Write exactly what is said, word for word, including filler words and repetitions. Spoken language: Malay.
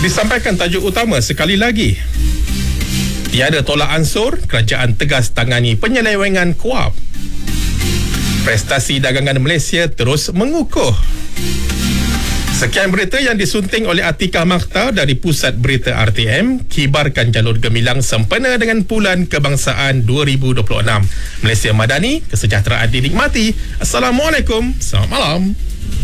Disampaikan tajuk utama sekali lagi. Tiada tolak ansur, kerajaan tegas tangani penyelewengan Kuab. Prestasi dagangan Malaysia terus mengukuh. Sekian berita yang disunting oleh Atikah Makhtar dari Pusat Berita R T M. Kibarkan jalur gemilang sempena dengan Bulan Kebangsaan dua ribu dua puluh enam. Malaysia Madani, kesejahteraan dinikmati. Assalamualaikum, selamat malam.